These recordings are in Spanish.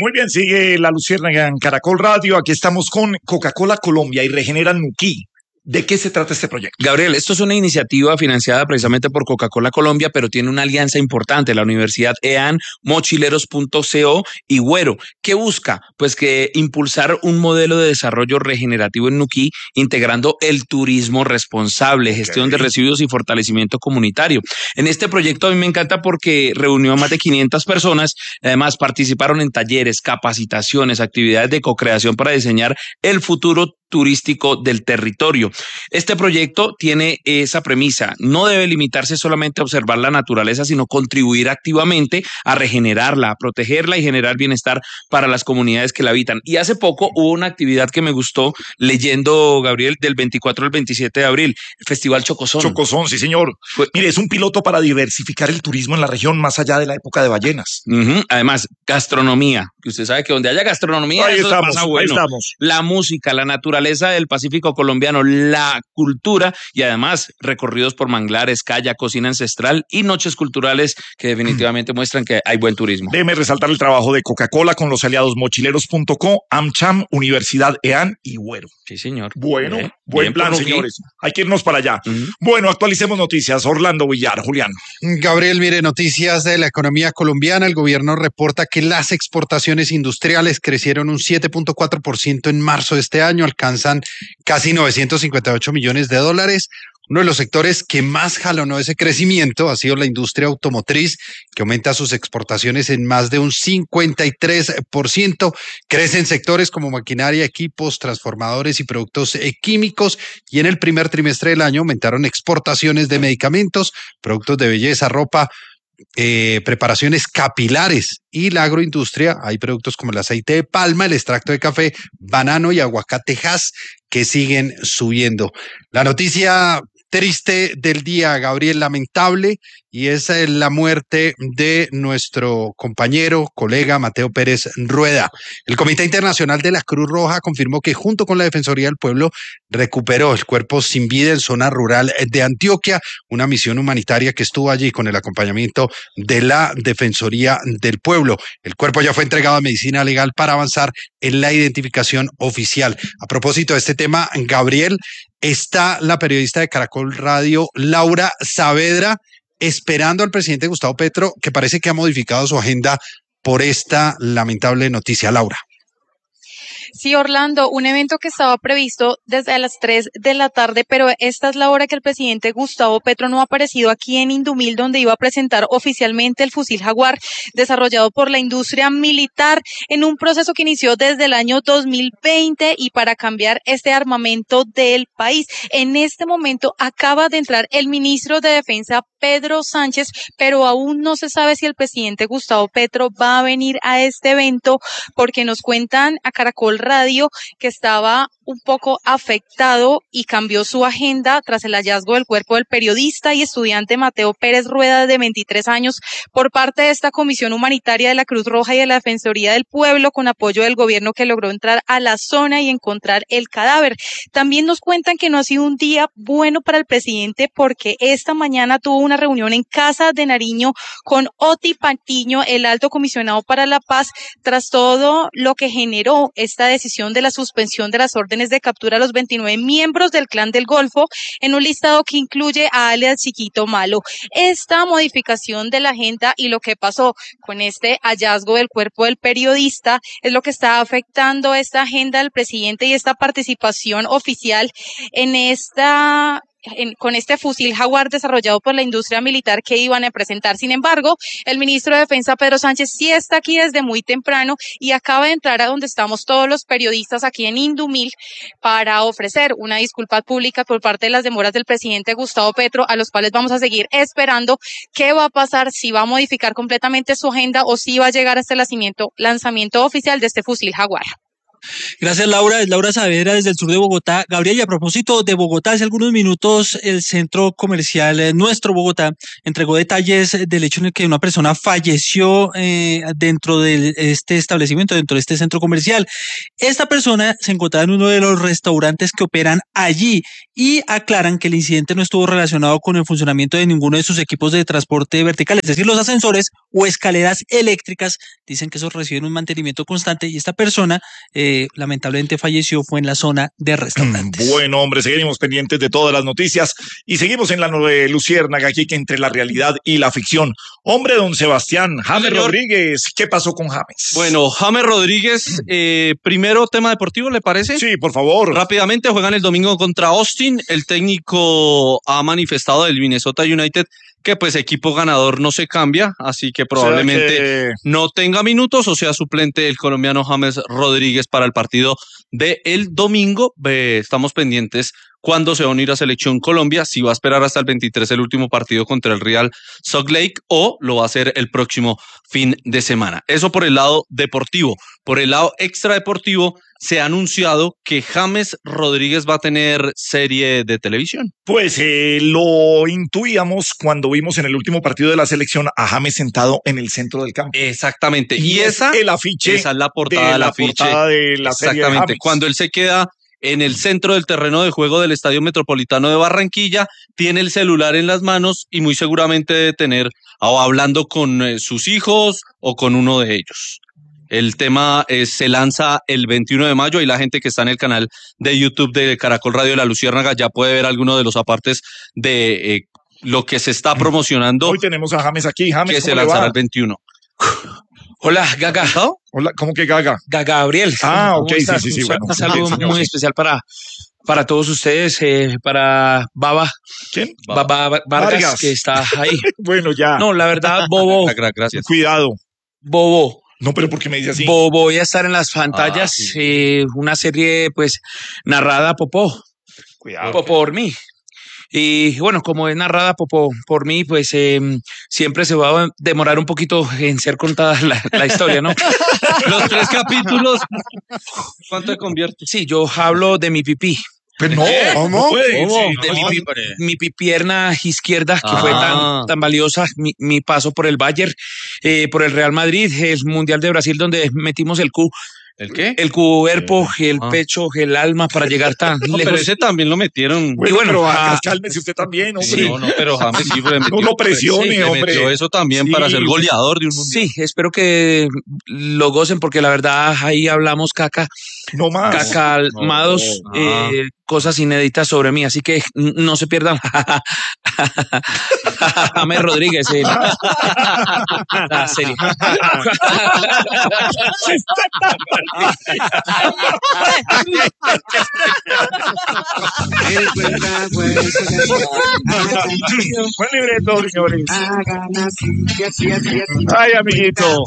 Muy bien, sigue La Luciérnaga en Caracol Radio. Aquí estamos con Coca-Cola Colombia y Regenera Nuquí. ¿De qué se trata este proyecto? Gabriel, esto es una iniciativa financiada precisamente por Coca-Cola Colombia, pero tiene una alianza importante, la Universidad EAN, Mochileros.co y Güero. ¿Qué busca? Pues que impulsar un modelo de desarrollo regenerativo en Nuquí, integrando el turismo responsable, gestión de residuos y fortalecimiento comunitario. En este proyecto a mí me encanta porque reunió a más de 500 personas, además participaron en talleres, capacitaciones, actividades de co-creación para diseñar el futuro turístico del territorio. Este proyecto tiene esa premisa, no debe limitarse solamente a observar la naturaleza, sino contribuir activamente a regenerarla, a protegerla y generar bienestar para las comunidades que la habitan. Y hace poco hubo una actividad que me gustó leyendo, Gabriel, del 24 al 27 de abril, el Festival Chocozón. Chocozón, sí señor. Mire, es un piloto para diversificar el turismo en la región más allá de la época de ballenas. Además, gastronomía, que usted sabe que donde haya gastronomía, ahí eso estamos, pasa bueno. Ahí estamos. La música, la naturaleza del Pacífico colombiano, la cultura y además recorridos por manglares, calla, cocina ancestral y noches culturales que definitivamente muestran que hay buen turismo. Déjeme resaltar el trabajo de Coca-Cola con los aliados Mochileros.co, AmCham, Universidad EAN y Güero. Sí, señor. Bueno, buen plan, señores. Hay que irnos para allá. Bueno, actualicemos noticias. Orlando Villar, Julián. Gabriel, mire, noticias de la economía colombiana. El gobierno reporta que las exportaciones industriales crecieron un 7.4% en marzo de este año, alcanzan casi 958 millones de dólares. Uno de los sectores que más jalonó ese crecimiento ha sido la industria automotriz, que aumenta sus exportaciones en más de un 53%. Crecen sectores como maquinaria, equipos, transformadores y productos químicos. Y en el primer trimestre del año aumentaron exportaciones de medicamentos, productos de belleza, ropa, preparaciones capilares y la agroindustria. Hay productos como el aceite de palma, el extracto de café, banano y aguacatejas que siguen subiendo. La noticia triste del día, Gabriel, lamentable, y es la muerte de nuestro compañero, colega Mateo Pérez Rueda. El Comité Internacional de la Cruz Roja confirmó que junto con la Defensoría del Pueblo recuperó el cuerpo sin vida en zona rural de Antioquia, una misión humanitaria que estuvo allí con el acompañamiento de la Defensoría del Pueblo. El cuerpo ya fue entregado a medicina legal para avanzar en la identificación oficial. A propósito de este tema, Gabriel, está la periodista de Caracol Radio, Laura Saavedra, esperando al presidente Gustavo Petro, que parece que ha modificado su agenda por esta lamentable noticia. Laura. Sí, Orlando, un evento que estaba previsto desde las 3 de la tarde, pero esta es la hora que el presidente Gustavo Petro no ha aparecido aquí en Indumil, donde iba a presentar oficialmente el fusil Jaguar, desarrollado por la industria militar en un proceso que inició desde el año 2020 y para cambiar este armamento del país. En este momento acaba de entrar el ministro de Defensa, Pedro Sánchez, pero aún no se sabe si el presidente Gustavo Petro va a venir a este evento, porque nos cuentan a Caracol Radio que estaba un poco afectado y cambió su agenda tras el hallazgo del cuerpo del periodista y estudiante Mateo Pérez Rueda, de 23 años, por parte de esta Comisión Humanitaria de la Cruz Roja y de la Defensoría del Pueblo, con apoyo del gobierno, que logró entrar a la zona y encontrar el cadáver. También nos cuentan que no ha sido un día bueno para el presidente, porque esta mañana tuvo una reunión en Casa de Nariño con Oti Patiño, el alto comisionado para la paz, tras todo lo que generó esta decisión de la suspensión de las órdenes de captura a los 29 miembros del Clan del Golfo, en un listado que incluye a alias Chiquito Malo. Esta modificación de la agenda y lo que pasó con este hallazgo del cuerpo del periodista es lo que está afectando esta agenda del presidente y esta participación oficial en con este fusil Jaguar desarrollado por la industria militar que iban a presentar. Sin embargo, el ministro de Defensa, Pedro Sánchez, sí está aquí desde muy temprano y acaba de entrar a donde estamos todos los periodistas aquí en Indumil para ofrecer una disculpa pública por parte de las demoras del presidente Gustavo Petro, a los cuales vamos a seguir esperando qué va a pasar, si va a modificar completamente su agenda o si va a llegar hasta el lanzamiento oficial de este fusil Jaguar. Gracias, Laura. Es Laura Saavedra desde el sur de Bogotá. Gabriel, y a propósito de Bogotá, hace algunos minutos el centro comercial Nuestro Bogotá entregó detalles del hecho en el que una persona falleció dentro de este establecimiento, dentro de este centro comercial. Esta persona se encontraba en uno de los restaurantes que operan allí y aclaran que el incidente no estuvo relacionado con el funcionamiento de ninguno de sus equipos de transporte vertical, es decir, los ascensores o escaleras eléctricas. Dicen que esos reciben un mantenimiento constante y esta persona lamentablemente falleció, fue en la zona de restaurantes. Bueno, hombre, seguimos pendientes de todas las noticias y seguimos en la Luciérnaga, aquí que entre la realidad y la ficción. Hombre, don Sebastián, James Rodríguez, ¿qué pasó con James? Bueno, James Rodríguez, primero tema deportivo, ¿le parece? Sí, por favor. Rápidamente, juegan el domingo contra Austin. El técnico ha manifestado del Minnesota United que pues equipo ganador no se cambia, así que probablemente no tenga minutos o sea suplente el colombiano James Rodríguez para el partido de el domingo. Estamos pendientes cuándo se va a unir a Selección Colombia, si va a esperar hasta el 23 el último partido contra el Real Salt Lake o lo va a hacer el próximo fin de semana. Eso por el lado deportivo. Por el lado extradeportivo, se ha anunciado que James Rodríguez va a tener serie de televisión. Pues lo intuíamos cuando vimos en el último partido de la selección a James sentado en el centro del campo. Exactamente. Y esa es la portada del afiche. Portada de la serie de James. Cuando él se queda en el centro del terreno de juego del Estadio Metropolitano de Barranquilla, tiene el celular en las manos y muy seguramente debe tener o hablando con sus hijos o con uno de ellos. El tema se lanza el 21 de mayo y la gente que está en el canal de YouTube de Caracol Radio de La Luciérnaga ya puede ver algunos de los apartes de lo que se está promocionando. Hoy tenemos a James aquí. James, que se lanzará el 21. Hola, Gaga. ¿No? Hola, ¿cómo que Gaga? Gabriel. Ah, ok, sí. Bueno, un saludo muy especial para todos ustedes, para Baba. ¿Quién? Baba Vargas, que está ahí. Bueno, ya. No, la verdad, Bobo. Gracias. Cuidado. Bobo. No, pero ¿por qué me dice así? Voy a estar en las pantallas, sí. Una serie pues narrada Cuidado. por mí. Y bueno, como es narrada por mí, pues siempre se va a demorar un poquito en ser contada la historia, ¿no? Los 3 capítulos, ¿cuánto te convierte? Sí, yo hablo de mi pipí. Pero no, ¿cómo? De mi pierna izquierda, que fue tan valiosa, mi paso por el Bayern, por el Real Madrid, el Mundial de Brasil, donde metimos el Q. ¿El qué? El cuerpo, el pecho, el alma para llegar tan lejos. Pero ese también lo metieron. Bueno, pero cálmese usted también, hombre. Sí. No, pero James sí le metió. No lo presione, hombre. Metió eso también para ser goleador de un mundial. Sí, espero que lo gocen porque la verdad ahí hablamos caca. No más. Cacalmados, cosas inéditas sobre mí, así que no se pierdan. James Rodríguez, la serie. Buen libreto, señores. Ay, amiguito.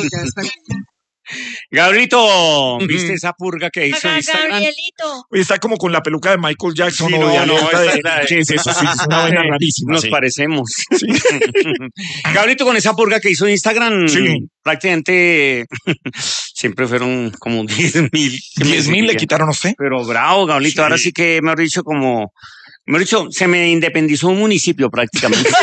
Gabrielito, ¿viste esa purga que hizo Acá, Instagram? Gabrielito. Oye, está como con la peluca de Michael Jackson. Sí, o no, de no, alerta esa de- es la de- ¿Qué es eso? Sí, es una vaina rarísima. Nos sí. parecemos. Gabrielito, con esa purga que hizo Instagram, Sí. prácticamente siempre fueron como 10.000. 10.000 le quitaron a usted. Pero bravo, Gabrielito, Sí. ahora sí que me ha dicho como... Me ha dicho, se me independizó un municipio prácticamente.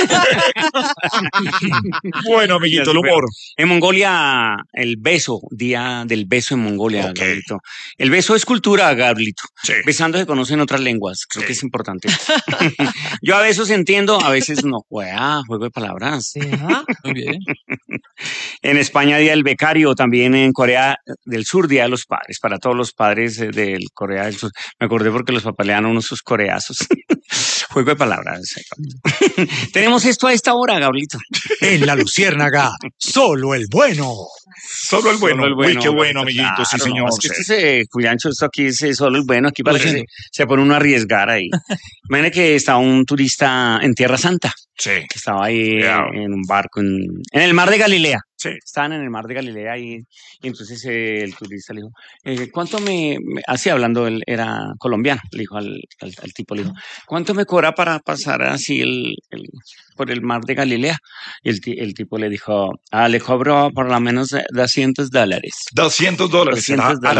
Bueno, amiguito, el humor. En Mongolia, el beso, día del beso en Mongolia, Ok. Gabrielito. El beso es cultura, Gabrielito. Sí. Besando se conocen otras lenguas, creo Sí. que es importante. Yo a besos entiendo, a veces no. Juego de palabras. Muy bien. En España, Día del Becario, también en Corea del Sur, Día de los Padres, para todos los padres del Corea del Sur. Me acordé porque los papás le dan unos sus coreazos. Juego de palabras. Tenemos esto a esta hora, Gabrielito. En la Luciérnaga, solo el bueno. Solo el bueno. Solo el Uy, qué bueno, Gabrielito, amiguito. Sí, claro, señor. no, es que esto se, Cuyancho, esto aquí es solo el bueno, aquí parece que se pone uno a arriesgar ahí. Imagina que estaba un turista en Tierra Santa, Sí. que estaba ahí Cuidado. en un barco en el mar de Galilea. Sí. Estaban en el mar de Galilea y entonces el turista le dijo, ¿cuánto así hablando, él era colombiano, le dijo al tipo, le dijo, ¿cuánto me cobra para pasar así por el mar de Galilea? Y el tipo le dijo, le cobro por lo menos $200. $200. $200. Será árabes.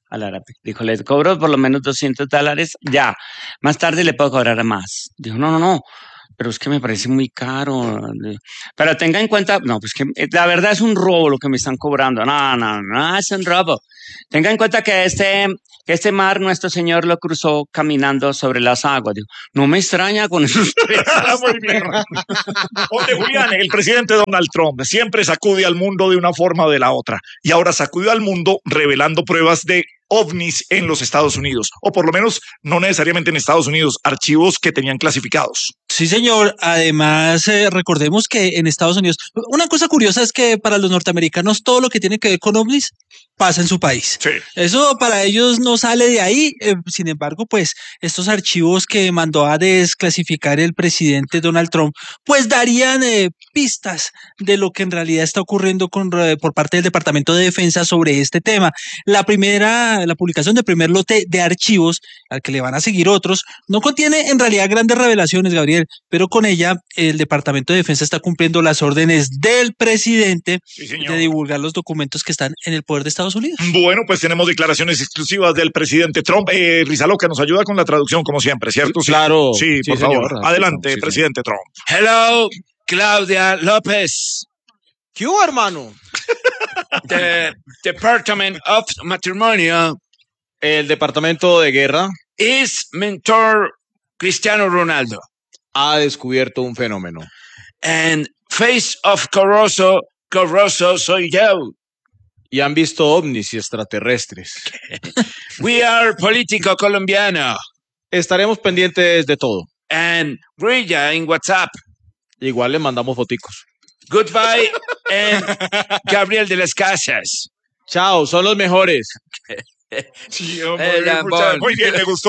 al árabe. Dijo, le cobro por lo menos $200, ya. Más tarde le puedo cobrar más. Dijo, no, pero es que me parece muy caro. Pero tenga en cuenta, no, pues que la verdad es un robo lo que me están cobrando. No, es un robo. Tenga en cuenta que este mar nuestro Señor lo cruzó caminando sobre las aguas. Digo, no me extraña con esos precios. Muy bien. Oye, Julián, el presidente Donald Trump siempre sacude al mundo de una forma o de la otra. Y ahora sacudió al mundo revelando pruebas de ovnis en los Estados Unidos. O por lo menos, no necesariamente en Estados Unidos, archivos que tenían clasificados. Sí, señor. Además, recordemos que en Estados Unidos, una cosa curiosa es que para los norteamericanos todo lo que tiene que ver con ovnis pasa en su país. Sí. Eso para ellos no sale de ahí. Sin embargo, pues estos archivos que mandó a desclasificar el presidente Donald Trump, pues darían pistas de lo que en realidad está ocurriendo por parte del Departamento de Defensa sobre este tema. La publicación del primer lote de archivos, al que le van a seguir otros, no contiene en realidad grandes revelaciones, Gabriel, pero con ella el Departamento de Defensa está cumpliendo las órdenes del presidente de divulgar los documentos que están en el poder de Estados Unidos. Bueno, pues tenemos declaraciones exclusivas del presidente Trump. Rizaloca nos ayuda con la traducción, como siempre, ¿cierto? Claro. Sí, por favor. Adelante, presidente Trump. Hello, Claudia López. ¿Qué hubo, hermano? The Department of Matrimonial El departamento de guerra is mentor Cristiano Ronaldo. ha descubierto un fenómeno. And face of Corroso soy yo. Y han visto ovnis y extraterrestres. We are político colombiano. Estaremos pendientes de todo. And Grilla en WhatsApp. Igual le mandamos foticos. Goodbye and Gabriel de las Casas. Chao, son los mejores. Sí, muy bien, me gustó.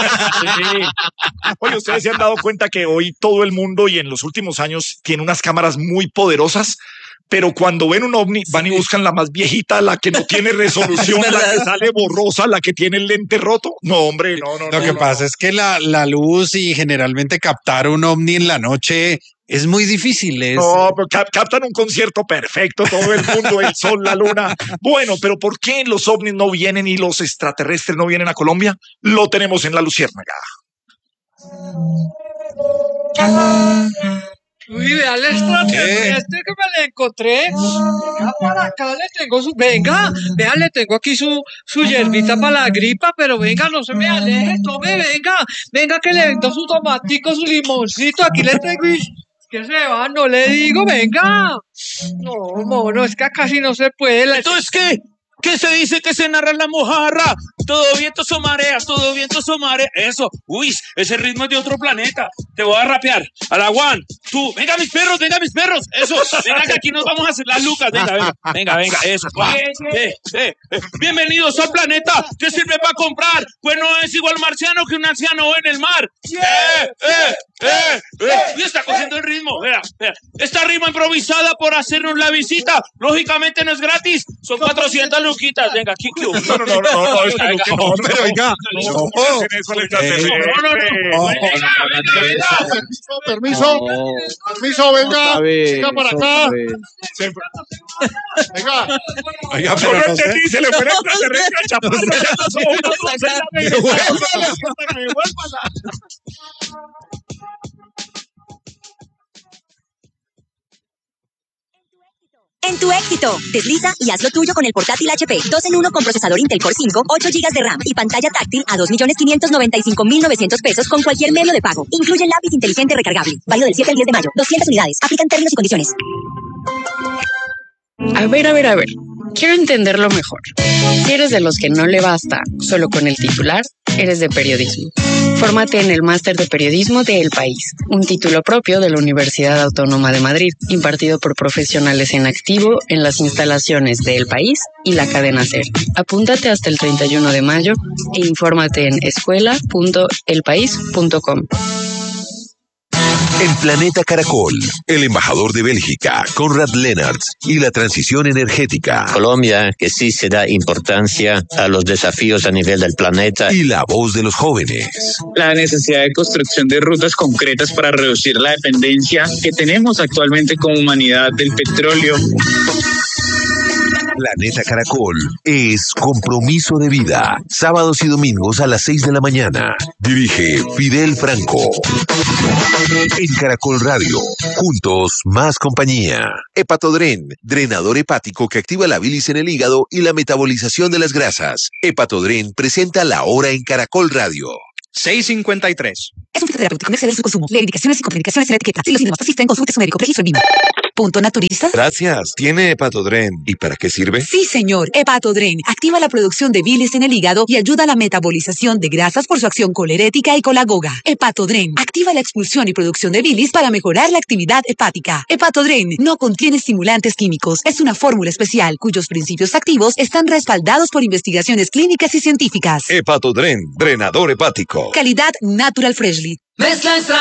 Oye, ustedes se han dado cuenta que hoy todo el mundo y en los últimos años tiene unas cámaras muy poderosas, pero cuando ven un ovni van y buscan la más viejita, la que no tiene resolución, la que sale borrosa, la que tiene el lente roto. No, hombre, no. Lo que pasa es que la luz y generalmente captar un ovni en la noche es muy difícil. No, pero captan un concierto perfecto, todo el mundo, el sol, la luna. Bueno, pero ¿por qué los ovnis no vienen y los extraterrestres no vienen a Colombia? Lo tenemos en La Luciérnaga. Uy, vea el extraterrestre que me le encontré. Venga, para acá le tengo venga, vea, le tengo aquí su hierbita para la gripa, pero venga, no se me aleje, tome, venga que le vendo su tomatico, su limoncito, aquí le tengo que se va, no le digo, venga. No, mono, es que acá sí no se puede. ¿Entonces qué? ¿Qué se dice que se narra en la mojarra? Todo viento o marea, todo viento o marea. Eso, uy, ese ritmo es de otro planeta. Te voy a rapear. A la Juan, tú, venga mis perros, eso. Venga que aquí nos vamos a hacer las lucas. Venga, eso. Bienvenidos al planeta. ¿Qué sirve para comprar? Pues no es igual marciano que un anciano en el mar. Y está cogiendo el ritmo. Vea. Esta rima improvisada por hacernos la visita. Lógicamente no es gratis. Son 400 luquitas. Venga, aquí. No, pero oiga. Permiso, venga. Venga para acá. Venga. Oiga, pero no entendí, se le fue el extraterrestre a En tu éxito, desliza y haz lo tuyo con el portátil HP 2 en 1 con procesador Intel Core 5, 8 GB de RAM y pantalla táctil a 2.595.900 pesos con cualquier medio de pago. Incluye lápiz inteligente recargable. Válido del 7 al 10 de mayo. 200 unidades. Aplican términos y condiciones. A ver. Quiero entenderlo mejor. Si eres de los que no le basta solo con el titular, eres de periodismo. Fórmate en el Máster de Periodismo de El País, un título propio de la Universidad Autónoma de Madrid, impartido por profesionales en activo en las instalaciones de El País y la cadena SER. Apúntate hasta el 31 de mayo e infórmate en escuela.elpaís.com. En Planeta Caracol, el embajador de Bélgica, Konrad Lennartz, y la transición energética. Colombia, que sí se da importancia a los desafíos a nivel del planeta. Y la voz de los jóvenes. La necesidad de construcción de rutas concretas para reducir la dependencia que tenemos actualmente como humanidad del petróleo. Planeta Caracol es compromiso de vida. Sábados y domingos a las 6 de la mañana. Dirige Fidel Franco. En Caracol Radio. Juntos, más compañía. Hepatodren, drenador hepático que activa la bilis en el hígado y la metabolización de las grasas. Hepatodren presenta La Hora en Caracol Radio. 6:53. Es un fitoterapéutico comercial de su consumo. Lee indicaciones y contraindicaciones en la etiqueta. Si los síntomas persisten, consulte a su médico. Registro en línea. Punto Naturista. Gracias. ¿Tiene Hepatodren? ¿Y para qué sirve? Sí, señor. Hepatodren activa la producción de bilis en el hígado y ayuda a la metabolización de grasas por su acción colerética y colagoga. Hepatodren activa la expulsión y producción de bilis para mejorar la actividad hepática. Hepatodren no contiene estimulantes químicos. Es una fórmula especial cuyos principios activos están respaldados por investigaciones clínicas y científicas. Hepatodren, drenador hepático. Calidad Natural Freshly. Mezcla extra